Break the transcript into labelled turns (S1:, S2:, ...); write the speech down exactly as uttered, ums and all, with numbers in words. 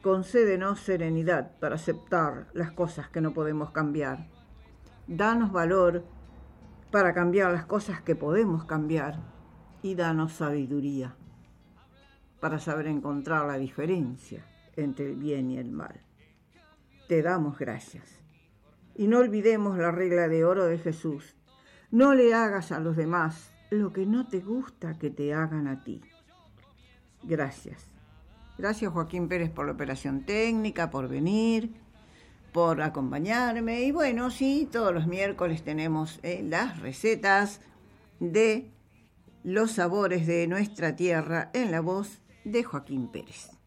S1: concédenos serenidad para aceptar las cosas que no podemos cambiar. Danos valor para cambiar las cosas que podemos cambiar y danos sabiduría para saber encontrar la diferencia entre el bien y el mal. Te damos gracias. Y no olvidemos la regla de oro de Jesús. No le hagas a los demás lo que no te gusta que te hagan a ti. Gracias. Gracias, Joaquín Pérez, por la operación técnica, por venir, por acompañarme. Y bueno, sí, todos los miércoles tenemos eh, las recetas de los sabores de nuestra tierra en la voz de Joaquín Pérez.